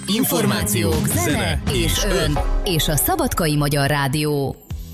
Információk, zene és ön. És a Szabadkai Magyar Rádió.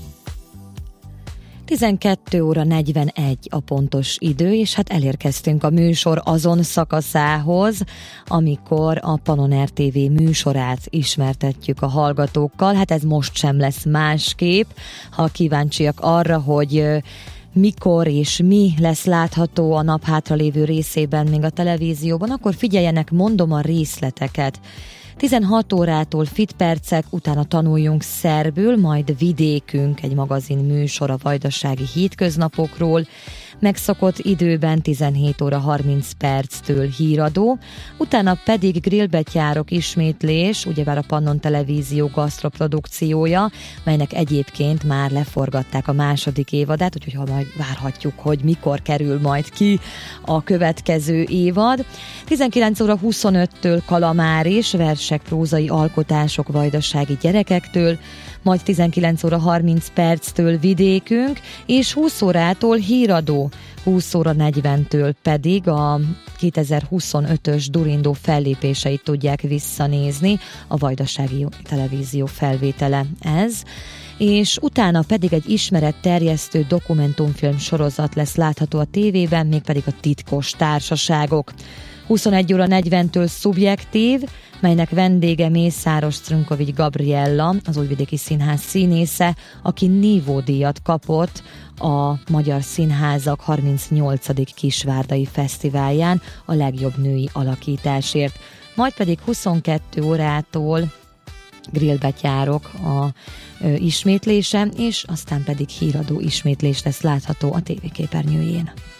12 óra 41 a pontos idő, és hát elérkeztünk a műsor azon szakaszához, amikor a Panon RTV műsorát ismertetjük a hallgatókkal. Hát ez most sem lesz másképp, ha kíváncsiak arra, hogy mikor és mi lesz látható a nap hátralévő részében még a televízióban, akkor figyeljenek, mondom a részleteket. 16 órától Fit percek, utána tanuljunk szerbül, majd Vidékünk, egy magazin műsor a vajdasági hétköznapokról, megszokott időben 17 óra 30 perctől híradó, utána pedig grillbetyárok ismétlés, ugyebár a Pannon Televízió gasztroprodukciója, melynek egyébként már leforgatták a második évadát, úgyhogy ha majd várhatjuk, hogy mikor kerül majd ki a következő évad. 19 óra 25-től Kalamáris, versek, prózai alkotások vajdasági gyerekektől, majd 19 óra 30 perctől Vidékünk, és 20 órától híradó, 20 óra 40-től pedig a 2025-ös Durindó fellépéseit tudják visszanézni, a Vajdasági Televízió felvétele ez, és utána pedig egy ismeretterjesztő dokumentumfilm sorozat lesz látható a tévében, mégpedig a Titkos társaságok. 21 óra 40-től Szubjektív, melynek vendége Mészáros Trnkovics Gabriella, az Újvidéki Színház színésze, aki nívódíjat kapott a Magyar Színházak 38. Kisvárdai Fesztiválján a legjobb női alakításért. Majd pedig 22 órától grillbetyárok a ismétlése, és aztán pedig híradó ismétlés lesz látható a tévéképernyőjén.